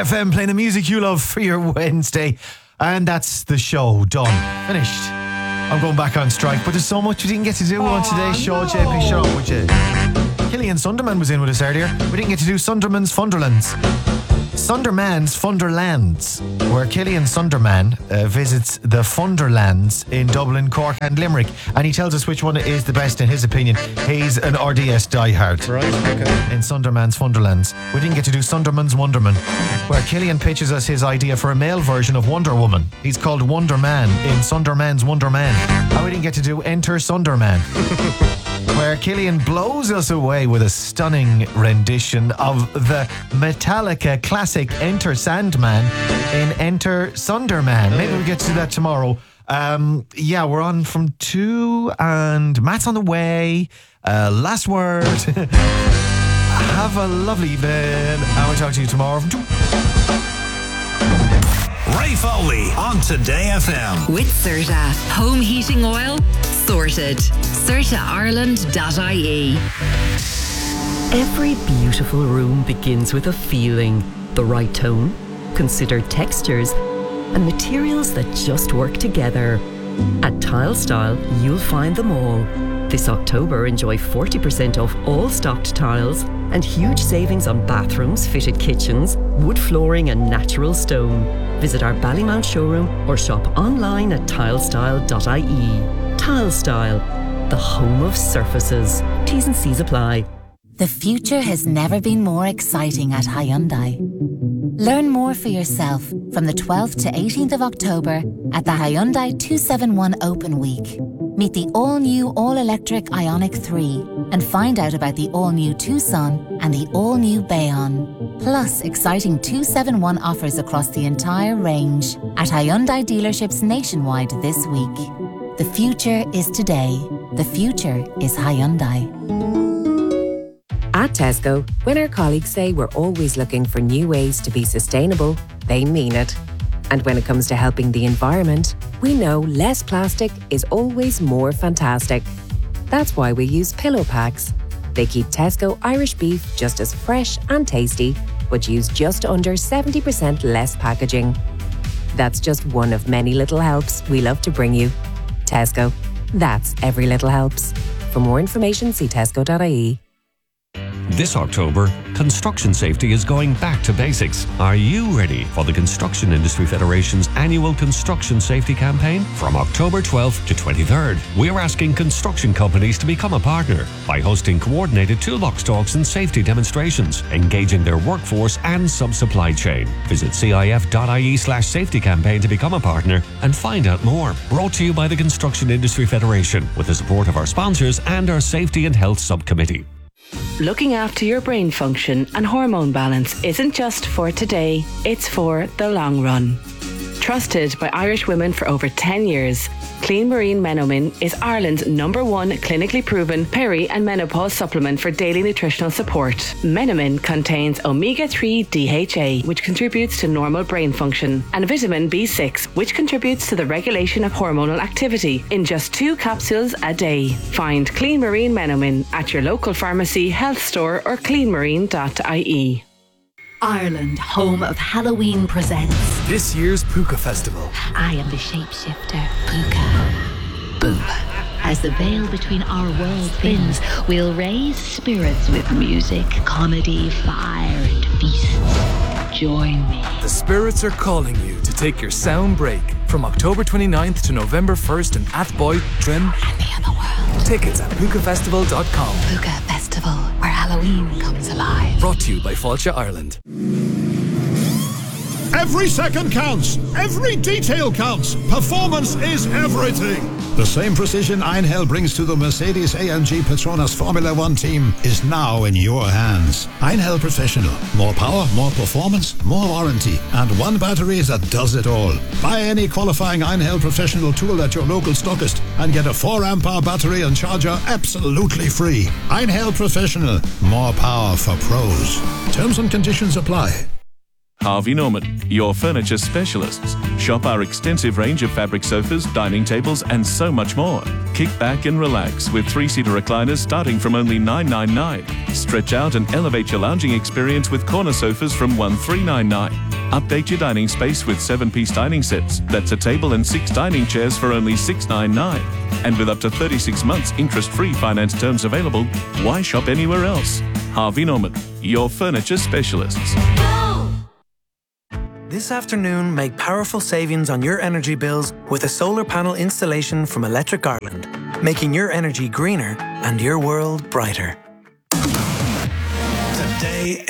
FM, playing the music you love for your Wednesday. And that's the show done. Finished. I'm going back on strike, but there's so much we didn't get to do on today's show. JP, shut up, would you? Killian Sunderman was in with us earlier. We didn't get to do Sunderman's Funderlands. Sunderman's Funderlands, where Killian Sunderman visits the Funderlands in Dublin, Cork and Limerick, and he tells us which one is the best in his opinion. He's an RDS diehard. Right, okay. In Sunderman's Funderlands. We didn't get to do Sunderman's Wonderman, where Killian pitches us his idea for a male version of Wonder Woman. He's called Wonder Man in Sunderman's Wonder Man. And we didn't get to do Enter Sunderman, where Killian blows us away with a stunning rendition of the Metallica classic Enter Sandman in Enter Sunderman. Maybe we'll get to do that tomorrow. We're on from 2 and Matt's on the way. Last word. Have a lovely evening, and we'll talk to you tomorrow from 2. Ray Foley on Today FM. With Serta. Home heating oil? Sorted. CertaIreland.ie. Every beautiful room begins with a feeling. The right tone, considered textures, and materials that just work together. At Tile Style, you'll find them all. This October, enjoy 40% off all stocked tiles and huge savings on bathrooms, fitted kitchens, wood flooring and natural stone. Visit our Ballymount showroom or shop online at tilestyle.ie. Tile Style, the home of surfaces. T's and C's apply. The future has never been more exciting at Hyundai. Learn more for yourself from the 12th to 18th of October at the Hyundai 271 Open Week. Meet the all-new all-electric Ioniq 3 and find out about the all-new Tucson and the all-new Bayon. Plus, exciting 271 offers across the entire range at Hyundai dealerships nationwide this week. The future is today. The future is Hyundai. At Tesco, when our colleagues say we're always looking for new ways to be sustainable, they mean it. And when it comes to helping the environment, we know less plastic is always more fantastic. That's why we use pillow packs. They keep Tesco Irish beef just as fresh and tasty, but use just under 70% less packaging. That's just one of many little helps we love to bring you. Tesco. That's every little helps. For more information, see tesco.ie. This October, construction safety is going back to basics. Are you ready for the Construction Industry Federation's annual construction safety campaign? From October 12th to 23rd, we're asking construction companies to become a partner by hosting coordinated toolbox talks and safety demonstrations, engaging their workforce and sub-supply chain. Visit cif.ie/safety campaign to become a partner and find out more. Brought to you by the Construction Industry Federation with the support of our sponsors and our Safety and Health Subcommittee. Looking after your brain function and hormone balance isn't just for today, it's for the long run. Trusted by Irish women for over 10 years, Clean Marine Menomin is Ireland's #1 clinically proven peri and menopause supplement for daily nutritional support. Menomin contains omega-3 DHA, which contributes to normal brain function, and vitamin B6, which contributes to the regulation of hormonal activity, in just 2 capsules a day. Find Clean Marine Menomin at your local pharmacy, health store or cleanmarine.ie. Ireland, home of Halloween, presents this year's Puka Festival. I am the shapeshifter, Puka. Boo. As the veil between our worlds thins, we'll raise spirits with music, comedy, fire, and feasts. Join me. The spirits are calling you to take your sound break from October 29th to November 1st in Athboy, Trim, and the other world. Tickets at pukafestival.com. Puka Festival, where Halloween comes alive. Brought to you by Fáilte Ireland. Every second counts. Every detail counts. Performance is everything. The same precision Einhell brings to the Mercedes-AMG Petronas Formula One team is now in your hands. Einhell Professional. More power, more performance, more warranty, and one battery that does it all. Buy any qualifying Einhell Professional tool at your local stockist and get a 4 amp hour battery and charger absolutely free. Einhell Professional. More power for pros. Terms and conditions apply. Harvey Norman, your furniture specialists. Shop our extensive range of fabric sofas, dining tables, and so much more. Kick back and relax with 3-seater recliners starting from only $999. Stretch out and elevate your lounging experience with corner sofas from $1,399. Update your dining space with 7-piece dining sets. That's a table and 6 dining chairs for only $699. And with up to 36 months interest-free finance terms available, why shop anywhere else? Harvey Norman, your furniture specialists. This afternoon, make powerful savings on your energy bills with a solar panel installation from Electric Ireland, making your energy greener and your world brighter. Today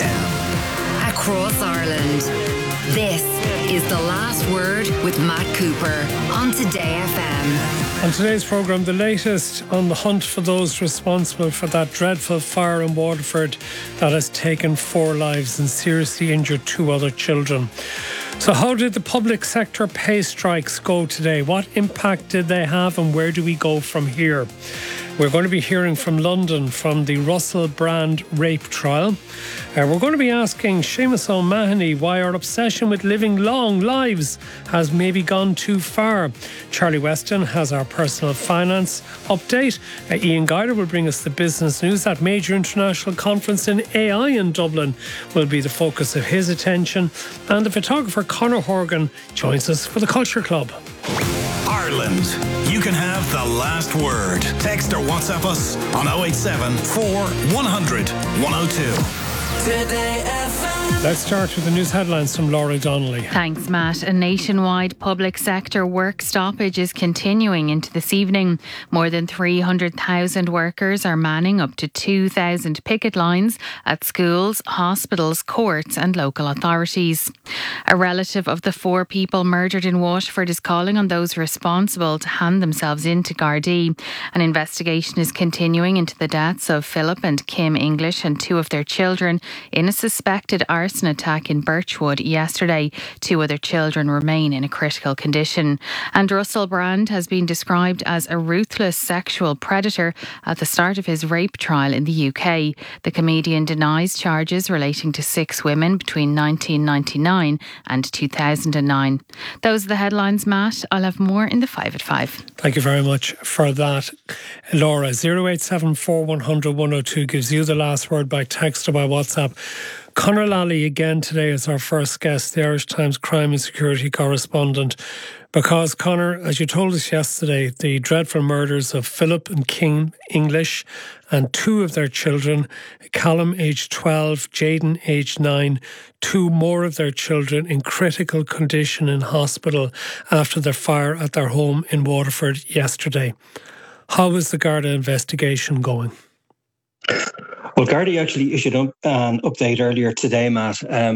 FM. Across Ireland. This is The Last Word with Matt Cooper on Today FM. On today's programme, the latest on the hunt for those responsible for that dreadful fire in Waterford that has taken 4 lives and seriously injured 2 other children. So how did the public sector pay strikes go today? What impact did they have and where do we go from here? We're going to be hearing from London from the Russell Brand rape trial. We're going to be asking Seamus O'Mahony why our obsession with living long lives has maybe gone too far. Charlie Weston has our personal finance update. Ian Guider will bring us the business news. That major international conference in AI in Dublin will be the focus of his attention. And the photographer Conor Horgan joins us for the Culture Club. Ireland, you can have the last word. Text or WhatsApp us on 087 4100 102. Today FM. Let's start with the news headlines from Laura Donnelly. Thanks, Matt. A nationwide public sector work stoppage is continuing into this evening. More than 300,000 workers are manning up to 2,000 picket lines at schools, hospitals, courts and local authorities. A relative of the 4 people murdered in Waterford is calling on those responsible to hand themselves into Gardaí. An investigation is continuing into the deaths of Philip and Kim English and 2 of their children in a suspected arson attack in Birchwood yesterday. 2 other children remain in a critical condition. And Russell Brand has been described as a ruthless sexual predator at the start of his rape trial in the UK. The comedian denies charges relating to 6 women between 1999 and 2009. Those are the headlines, Matt. I'll have more in the 5 at 5. Thank you very much for that, Laura. 0874 100 102 gives you the last word by text or by WhatsApp. Conor Lally again today is our first guest, the Irish Times crime and security correspondent. Because, Conor, as you told us yesterday, the dreadful murders of Philip and Kim English and 2 of their children, Callum aged 12, Jaden aged 9, 2 more of their children in critical condition in hospital after the fire at their home in Waterford yesterday. How is the Garda investigation going? Well, Gardaí actually issued an update earlier today, Matt,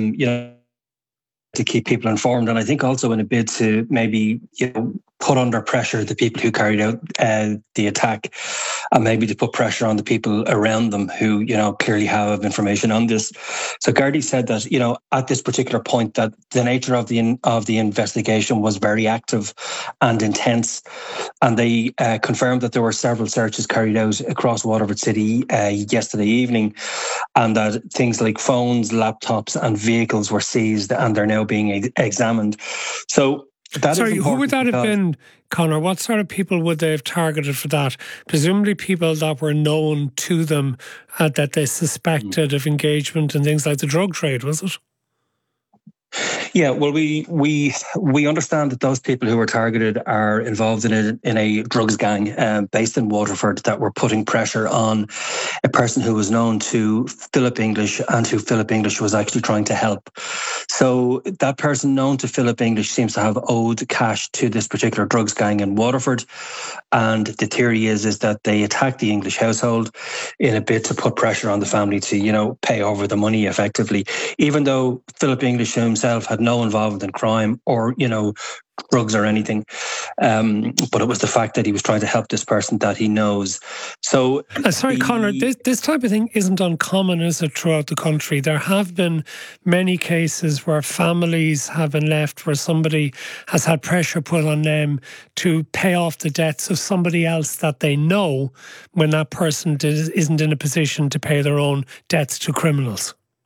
to keep people informed. And I think also in a bid to maybe, put under pressure the people who carried out the attack, and maybe to put pressure on the people around them who, clearly have information on this. So Gardaí said that, at this particular point, that the nature of the investigation was very active and intense, and they confirmed that there were several searches carried out across Waterford City yesterday evening, and that things like phones, laptops, and vehicles were seized, and they're now being examined. So. Sorry, who would that have been, Conor? What sort of people would they have targeted for that? Presumably people that were known to them, that they suspected of engagement in things like the drug trade, was it? Yeah, well, we understand that those people who were targeted are involved in a drugs gang based in Waterford that were putting pressure on a person who was known to Philip English and who Philip English was actually trying to help. So that person known to Philip English seems to have owed cash to this particular drugs gang in Waterford. And the theory is that they attacked the English household in a bid to put pressure on the family to, pay over the money effectively, even though Philip English himself had no involvement in crime or, drugs or anything. But it was the fact that he was trying to help this person that he knows. So, sorry, Conor, this type of thing isn't uncommon, is it, throughout the country? There have been many cases where families have been left where somebody has had pressure put on them to pay off the debts of somebody else that they know when that person isn't in a position to pay their own debts to criminals.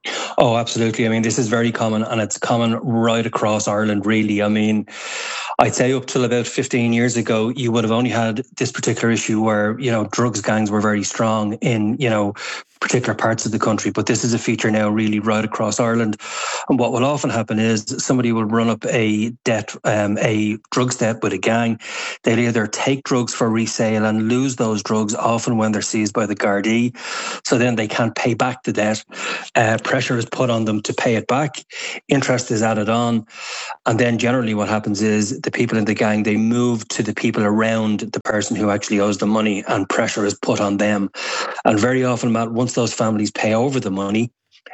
Oh, absolutely. I mean, this is very common, and it's common right across Ireland, really. I mean, I'd say up till about 15 years ago, you would have only had this particular issue where, drugs gangs were very strong in, particular parts of the country. But this is a feature now really right across Ireland. And what will often happen is somebody will run up a drugs debt with a gang. They'll either take drugs for resale and lose those drugs, often when they're seized by the Gardaí. So then they can't pay back the debt. Pressure is put on them to pay it back. Interest is added on. And then generally what happens is the people in the gang, they move to the people around the person who actually owes the money, and pressure is put on them. And very often, Matt, once those families pay over the money,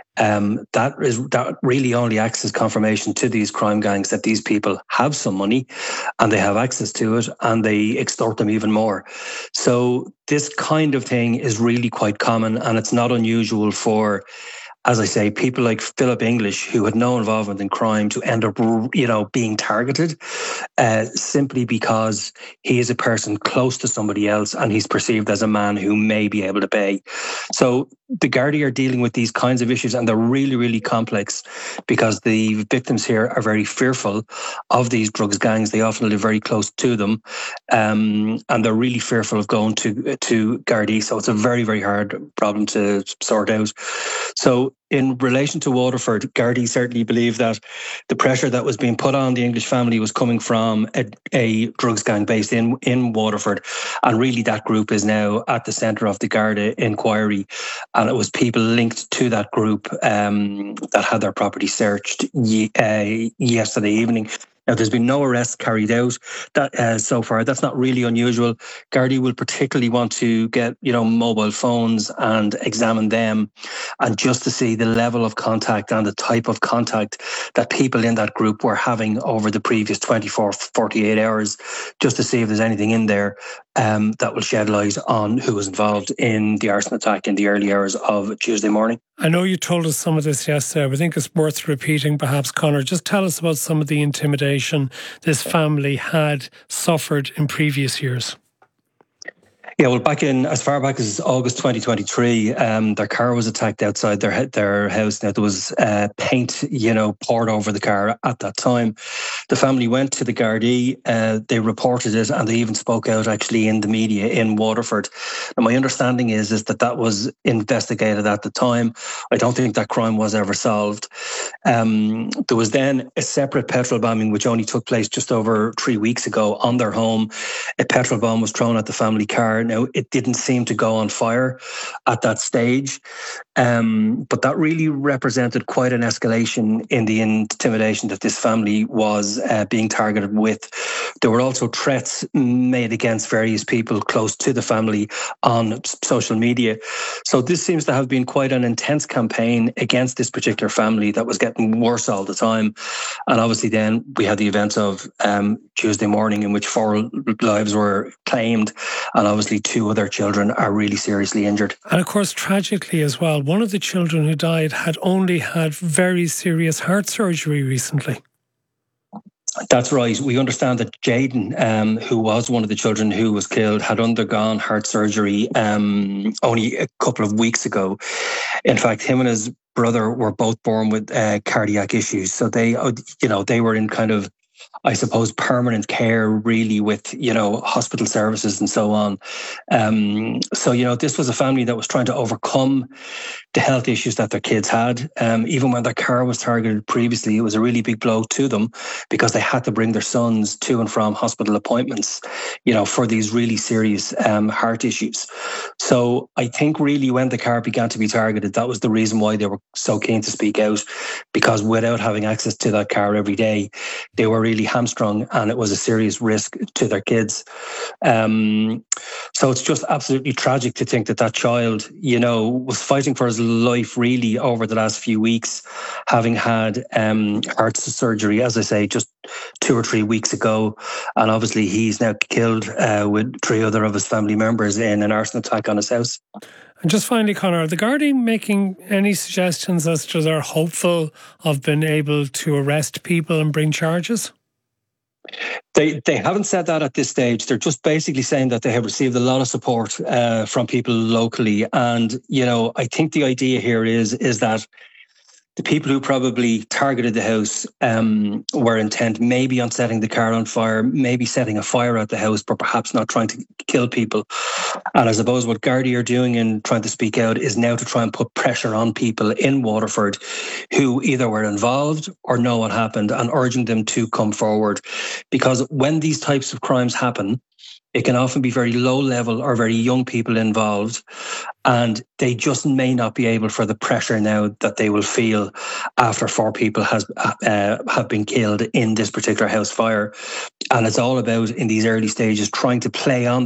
that really only acts as confirmation to these crime gangs that these people have some money and they have access to it, and they extort them even more. So this kind of thing is really quite common, and it's not unusual for, as I say, people like Philip English, who had no involvement in crime, to end up, being targeted simply because he is a person close to somebody else and he's perceived as a man who may be able to pay. So the Gardaí are dealing with these kinds of issues, and they're really, really complex because the victims here are very fearful of these drugs gangs. They often live very close to them, and they're really fearful of going to Gardaí. So it's a very, very hard problem to sort out. So in relation to Waterford, Gardaí certainly believe that the pressure that was being put on the English family was coming from a drugs gang based in Waterford. And really that group is now at the centre of the Garda inquiry. And it was people linked to that group that had their property searched yesterday evening. Now, there's been no arrests carried out so far. That's not really unusual. Gardaí will particularly want to get, mobile phones and examine them, and just to see the level of contact and the type of contact that people in that group were having over the previous 24, 48 hours, just to see if there's anything in there that will shed light on who was involved in the arson attack in the early hours of Tuesday morning. I know you told us some of this yesterday, but I think it's worth repeating perhaps, Conor. Just tell us about some of the intimidation this family had suffered in previous years. Yeah, well, as far back as August 2023, their car was attacked outside their house. Now, there was paint, poured over the car at that time. The family went to the Gardaí, they reported it, and they even spoke out actually in the media in Waterford. And my understanding is that was investigated at the time. I don't think that crime was ever solved. There was then a separate petrol bombing, which only took place just over 3 weeks ago on their home. A petrol bomb was thrown at the family car. Now, it didn't seem to go on fire at that stage, but that really represented quite an escalation in the intimidation that this family was being targeted with. There were also threats made against various people close to the family on social media. So this seems to have been quite an intense campaign against this particular family that was getting worse all the time. And obviously then we had the events of Tuesday morning, in which 4 lives were claimed, and obviously 2 other children are really seriously injured. And of course, tragically as well, one of the children who died had only had very serious heart surgery recently. That's right. We understand that Jaden, who was one of the children who was killed, had undergone heart surgery only a couple of weeks ago. In fact, him and his brother were both born with cardiac issues. So they were in kind of, I suppose, permanent care, really, with, hospital services and so on. So, this was a family that was trying to overcome the health issues that their kids had. Even when their car was targeted previously, it was a really big blow to them because they had to bring their sons to and from hospital appointments, for these really serious heart issues. So I think really when the car began to be targeted, that was the reason why they were so keen to speak out, because without having access to that car every day, they were really hamstrung, and it was a serious risk to their kids. So it's just absolutely tragic to think that child, was fighting for his life really over the last few weeks, having had heart surgery, as I say, just 2 or 3 weeks ago. And obviously he's now killed with 3 other of his family members in an arson attack on his house. And just finally, Conor, are the Gardaí making any suggestions as to they're hopeful of being able to arrest people and bring charges? They haven't said that at this stage. They're just basically saying that they have received a lot of support from people locally. And, I think the idea here is that the people who probably targeted the house were intent maybe on setting the car on fire, maybe setting a fire at the house, but perhaps not trying to kill people. And I suppose what Gardaí are doing in trying to speak out is now to try and put pressure on people in Waterford who either were involved or know what happened, and urging them to come forward. Because when these types of crimes happen, it can often be very low level or very young people involved, and they just may not be able, for the pressure now that they will feel after 4 people have been killed in this particular house fire. And it's all about, in these early stages, trying to play on